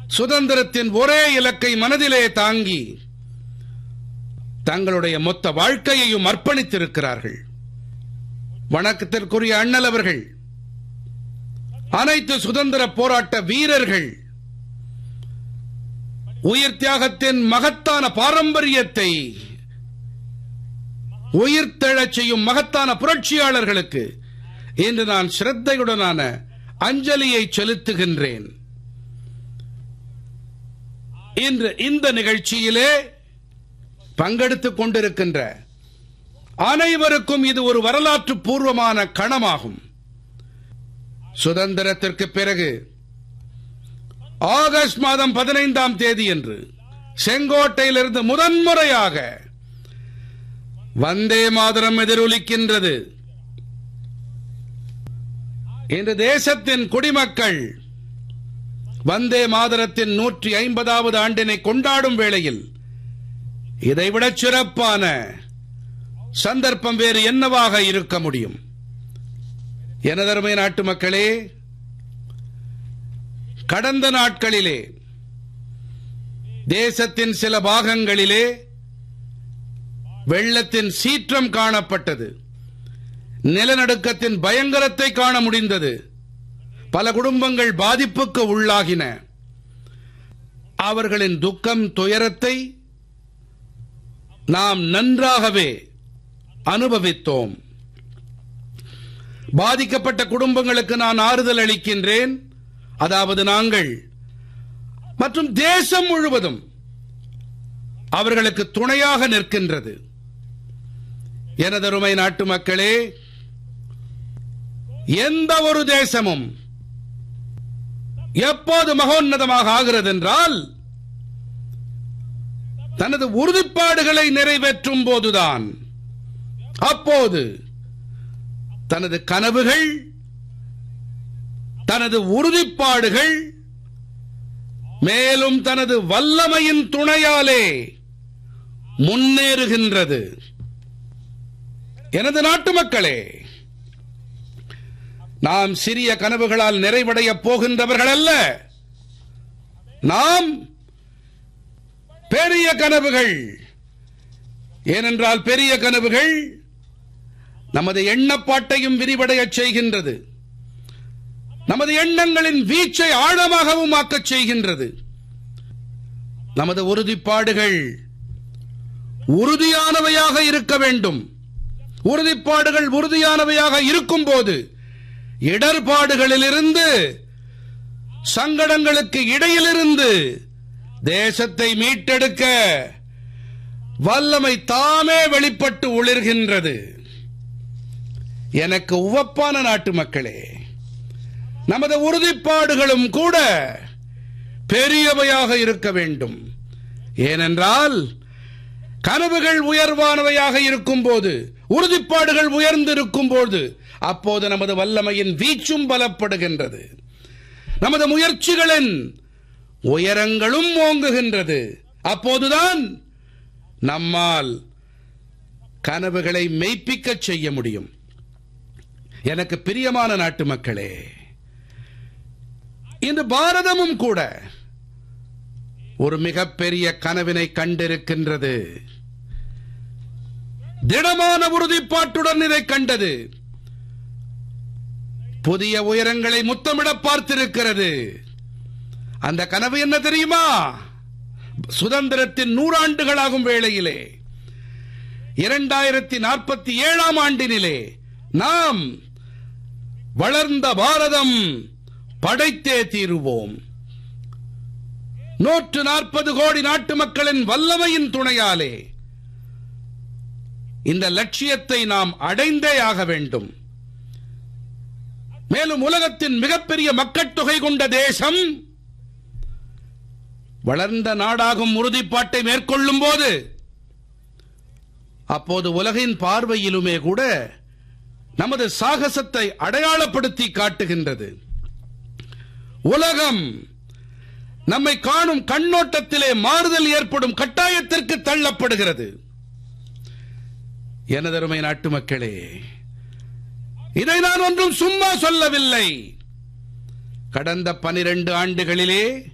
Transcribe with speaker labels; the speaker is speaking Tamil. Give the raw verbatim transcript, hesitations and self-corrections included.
Speaker 1: சுதந்திரத்தின் ஒரே இலக்கை மனதிலே தாங்கி தங்களுடைய மொத்த வாழ்க்கையையும் அர்ப்பணித்திருக்கிறார்கள். வணக்கத்திற்குரிய அண்ணல் அவர்கள், அனைத்து சுதந்திர போராட்ட வீரர்கள் உயிர் தியாகத்தின் மகத்தான பாரம்பரியத்தை உயிர்த்தெழச் செய்யும் மகத்தான புரட்சியாளர்களுக்கு இன்று நான் ஸ்ரத்தையுடனான அஞ்சலியை செலுத்துகின்றேன். இன்று இந்த நிகழ்ச்சியிலே பங்கெடுத்துக் கொண்டிருக்கின்ற அனைவருக்கும் இது ஒரு வரலாற்று பூர்வமான கணமாகும். சுதந்திரத்திற்கு பிறகு ஆகஸ்ட் மாதம் பதினைந்தாம் தேதி அன்று செங்கோட்டையிலிருந்து முதன்முறையாக வந்தே மாதரம் எதிரொலிக்கின்றது. இன்று தேசத்தின் குடிமக்கள் வந்தே மாதரத்தின் நூற்றி ஐம்பதாவது ஆண்டினை கொண்டாடும் வேளையில் இதைவிட சிறப்பான சந்தர்ப்பம் வேறு என்னவாக இருக்க முடியும்? எனதருமை நாட்டு மக்களே, கடந்த நாட்களிலே தேசத்தின் சில பாகங்களிலே வெள்ளத்தின் சீற்றம் காணப்பட்டது. நிலநடுக்கத்தின் பயங்கரத்தை காண முடிந்தது. பல குடும்பங்கள் பாதிப்புக்கு உள்ளாகின. அவர்களின் துக்கம் துயரத்தை நாம் நன்றாகவே அனுபவித்தோம். பாதிக்கப்பட்ட குடும்பங்களுக்கு நான் ஆறுதல் அளிக்கின்றேன். அதாவது நாங்கள் மற்றும் தேசம் முழுவதும் அவர்களுக்கு துணையாக நிற்கின்றது. எனதருமை நாட்டு மக்களே, எந்த ஒரு தேசமும் எப்போது மகோன்னதமாக ஆகிறது என்றால் தனது உறுதிப்பாடுகளை நிறைவேற்றும் போதுதான். அப்போது தனது கனவுகள், தனது உறுதிப்பாடுகள், மேலும் தனது வல்லமையின் துணையாலே முன்னேறுகின்றது. எனது நாட்டு மக்களே, நாம் சிறிய கனவுகளால் நிறைவடைய போகின்றவர்கள் அல்ல. நாம் பெரிய கனவுகள். ஏனென்றால் பெரிய கனவுகள் நமது எண்ணப்பாட்டையும் விரிவடையச் செய்கின்றது. நமது எண்ணங்களின் வீச்சை ஆழமாகவும் ஆக்கச் செய்கின்றது. நமது உறுதிப்பாடுகள் உறுதியானவையாக இருக்க வேண்டும். உறுதிப்பாடுகள் உறுதியானவையாக இருக்கும் போது இடர்பாடுகளிலிருந்து, சங்கடங்களுக்கு இடையிலிருந்து தேசத்தை மீட்டெடுக்க வல்லமை தாமே வெளிப்பட்டு ஒளிர்கின்றது. எனக்கு உவப்பான நாட்டு மக்களே, நமது உறுதிப்பாடுகளும் கூட பெரியவையாக இருக்க வேண்டும். ஏனென்றால் கனவுகள் உயர்வானவையாக இருக்கும் போது, உறுதிப்பாடுகள் உயர்ந்திருக்கும் போது, அப்போது நமது வல்லமையின் வீச்சும் பலப்படுகின்றது. நமது முயற்சிகளின் உயரங்களும் ஓங்குகின்றது. அப்போதுதான் நம்மால் கனவுகளை மெய்ப்பிக்கச் செய்ய முடியும். எனக்கு பிரியமான நாட்டு மக்களே, இன்று பாரதமும் கூட ஒரு மிகப்பெரிய கனவினை கண்டிருக்கின்றது. திடமான உறுதிப்பாட்டுடன் இதை கண்டது. புதிய உயரங்களை முத்தமிட பார்த்திருக்கிறது. அந்த கனவு என்ன தெரியுமா? சுதந்திரத்தின் நூறாண்டுகளாகும் வேளையிலே இரண்டாயிரத்தி நாற்பத்தி ஏழாம் ஆண்டினிலே நாம் வளர்ந்த பாரதம் படைத்தே தீருவோம். நூற்று நாற்பது கோடி நாட்டு மக்களின் வல்லமையின் துணையாலே இந்த லட்சியத்தை நாம் அடைந்தே ஆக வேண்டும். மேலும் உலகத்தின் மிகப்பெரிய மக்கட்தொகை கொண்ட தேசம் வளர்ந்த நாடாகும் உறுதிப்பாட்டை மேற்கொள்ளும் போது, அப்போது உலகின் பார்வையிலுமே கூட நமது சாகசத்தை அடையாளப்படுத்தி காட்டுகின்றது. உலகம் நம்மை காணும் கண்ணோட்டத்திலே மாறுதல் ஏற்படும் கட்டாயத்திற்கு தள்ளப்படுகிறது. எனதருமை நாட்டு மக்களே, இதை நான் ஒன்றும் சும்மா சொல்லவில்லை. கடந்த பனிரெண்டு ஆண்டுகளிலே